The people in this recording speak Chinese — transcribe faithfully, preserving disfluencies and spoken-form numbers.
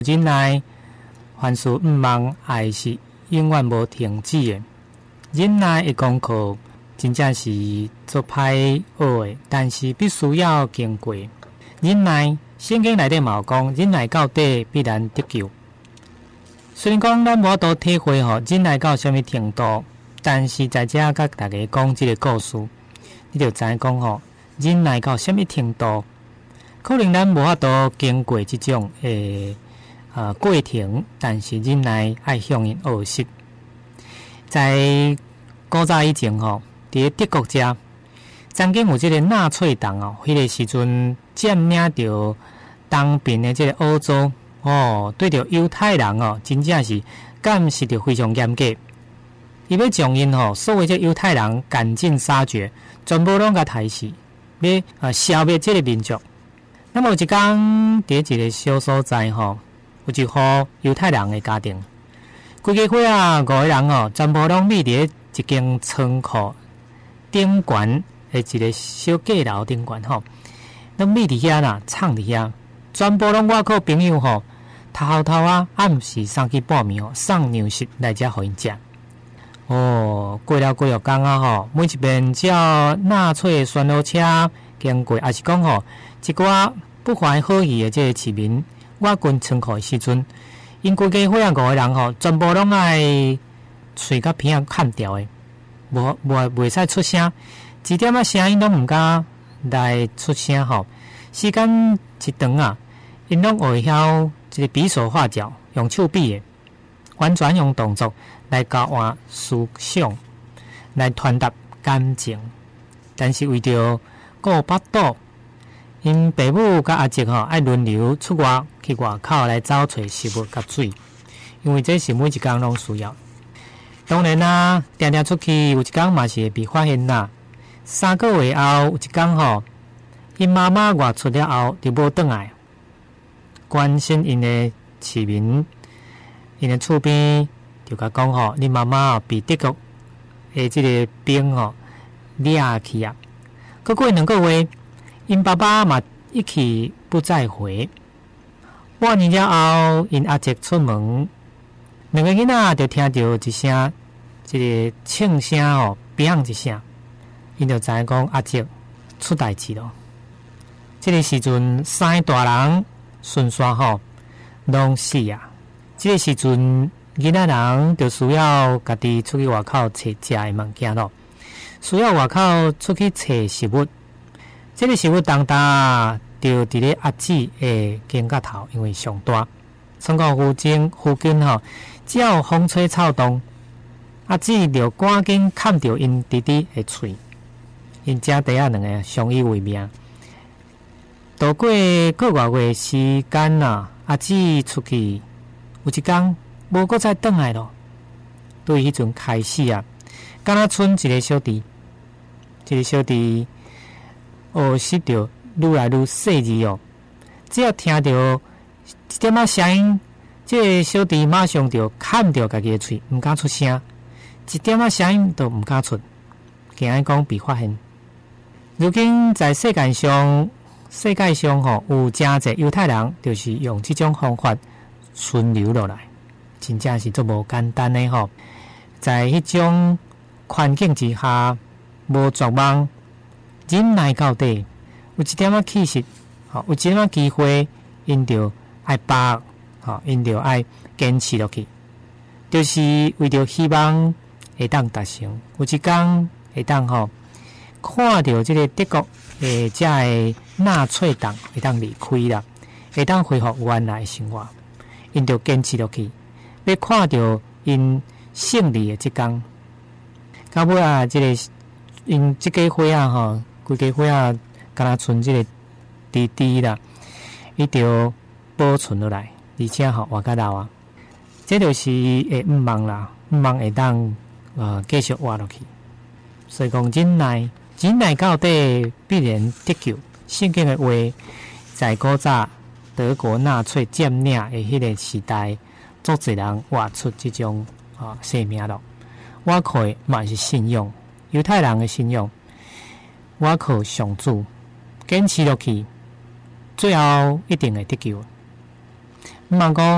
忍耐，凡事毋忘爱是永远无停止的。忍耐的功课真正是做歹学的，但是必须要经过。忍耐，圣经内底嘛有讲，忍耐到底必然得救。虽然讲咱无法度体会吼忍耐到什么程度，但是在这甲大家讲这个故事，你就知影讲吼忍耐到什么程度，可能咱无法度经过这种诶呃过程，但是忍耐爱向因学习。在古早以前吼，伫德国遮曾经有这个纳粹党哦，迄、那个时阵占领着东边的这个欧洲哦，对着犹太人哦，真正是监视着非常严格。伊要将因吼所有这犹太人赶尽杀绝，全部拢甲杀死，要啊消灭这个民族。那么有一天，伫一个小所在吼，有一户犹太人的家庭，规家伙啊五个人哦，全部拢匿伫一间仓库顶悬的一个小阁楼顶悬吼，拢匿伫遐啦，藏伫遐，全部拢我靠朋友吼，偷偷啊暗时送去报名哦，送粮食来遮互因食。哦，过了几日天啊吼，每一遍只要纳粹宣导车经过，也是讲吼，一寡不怀好意的这个市民，我进仓库的时阵，因规家伙啊五个人吼，全部拢爱喙甲鼻啊砍掉的，无无袂使出声，一点仔声音拢毋敢来出声吼。时间一长啊，因拢会晓一个比手画脚，用手比的，完全用动作来交换思想，来传达感情。但是为着顾巴肚，因爸母甲阿叔吼爱轮流出外去外口来找找食物甲水，因为这是每一工拢需要。当然啦，定定出去有一工嘛是会被发现啦。三个月后有一工吼，因妈妈外出了后就无转来，关心因的市民，因的厝边就甲讲吼，恁妈妈被德国的这个兵吼掠去啊。过过两个月，因爸爸嘛一去不再回。半年了后，因阿叔出门，两个囡仔就听到一声，这个庆声吼，砰一声，因就知影讲阿叔出代志咯。这个时阵，三个大人顺续吼拢死啊。这个时阵，囡仔人就需要家己出去外口找食的物件咯，需要外口出去找食物。这个食物当当就伫咧阿姊的肩胛头，因为上大。仓库附近附近吼，只要有风吹草动，阿姊就赶紧砍掉因弟弟的喙，因姐弟仔两个相依为命。度过个偌月时间呐，阿姊出去有一天无搁再转来咯。对迄阵开始啊，敢若剩一个小弟，一个小弟学习着愈来愈细致哦。只要听到一点仔声音，这个小弟马上就砍掉家己的喙，毋敢出声，一点仔声音都毋敢出，惊伊讲被发现。如今在世界上，世界上吼有真侪犹太人，就是用这种方法存留落来，真正是足无简单的吼。在迄种环境之下，无绝望，忍耐到底，有一点仔气势，吼，有一点仔机会，因着爱把，吼，因着爱坚持落去，就是为着希望会当达成，有一天会当吼看到这个德国诶，这个纳粹党会当离开啦，会当恢复原来的生活，因着坚持落去，要看到因胜利的这天。到尾啊，这个因这个伙啊吼，规家伙啊，敢若剩这个弟弟啦，伊着保存落来，而且吼活较老啊，这就是会毋忘啦，毋忘会当呃继续活落去。所以讲忍耐。忍耐到底必然得救。圣经的话，在古早德国纳粹占领的迄个时代，足侪人活出这种啊生命咯。我靠嘛是信仰，犹太人的信仰，我靠上主坚持落去，最后一定会得救。毋茫讲